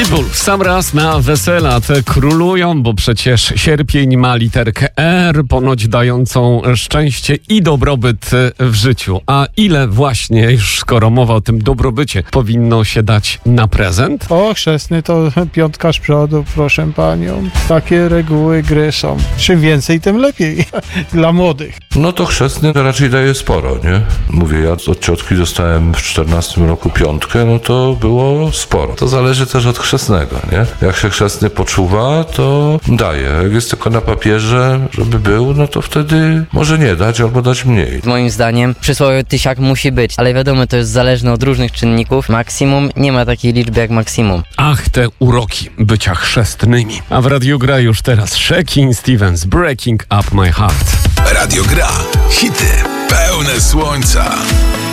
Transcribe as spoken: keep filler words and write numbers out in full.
Pitbull, w sam raz na wesela te królują, bo przecież sierpień ma literkę R, ponoć dającą szczęście i dobrobyt w życiu. A ile właśnie, już skoro mowa o tym dobrobycie, powinno się dać na prezent? O, chrzestny to piątka z przodu, proszę panią. Takie reguły gry są. Czym więcej, tym lepiej. Dla młodych. No to chrzestny raczej daje sporo, nie? Mówię, ja od ciotki dostałem w czternastym roku piątkę, no to było sporo. To zależy też od chrzestnego, nie? Jak się chrzestny poczuwa, to daje. Jak jest tylko na papierze, żeby był, no to wtedy może nie dać albo dać mniej. Moim zdaniem przysłowiowy tysiak musi być, ale wiadomo, to jest zależne od różnych czynników. Maksimum nie ma takiej liczby jak maksimum. Ach, te uroki bycia chrzestnymi. A w Radiu Gra już teraz Shakin' Stevens, Breaking Up My Heart. Radio Gra. Hity pełne słońca.